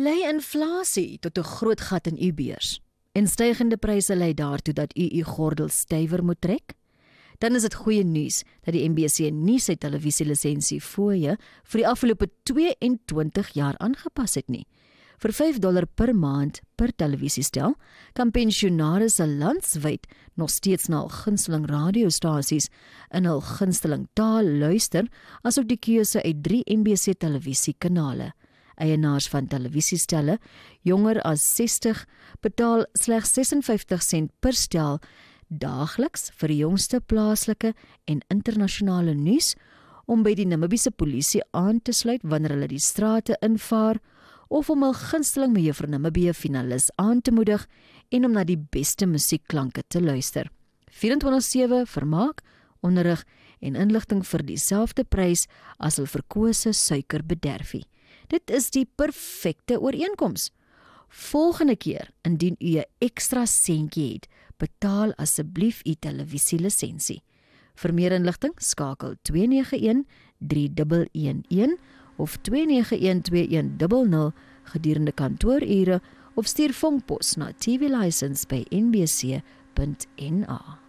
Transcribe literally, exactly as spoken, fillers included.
Lei inflasie tot 'n groot gat in u beurs en stygende pryse lei daartoe dat u u gordel stywer moet trek? Dan is dit goeie nuus dat die M B C nie sy televisielisensie fooie vir die afgelope twee-en-twintig jaar aangepas het nie. Vir vyf dollar per maand per televisiestel kan pensionaarsse landwyd nog steeds na hul gunsteling radiostasies in hul gunsteling taal luister, asook die keuse uit drie M B C televisiekanale. Eienaars van televisiestelle, jonger as sestig, betaal slegs ses en vyftig sent per stel daagliks vir die jongste plaaslike en internasionale nuus, om by die Namibiese polisie aan te sluit wanneer hulle die strate invaar, of om hul gunsteling Mejuffrou Namibia finalis aan te moedig en om na die beste musiekklanke te luister. vyf-en-twintig sewe vermaak, onderrig en inligting vir dieselfde prys as hul verkose suikerbederfie. Dit is die perfekte ooreenkoms. Volgende keer, indien u 'n ekstra sentjie het, betaal asseblief u televisielisensie. Vir meer inligting, skakel twee nege een drie een een een of twee nege een twee een nul nul gedurende kantoorure of stuur vonkpos na T V license by n b c punt n a.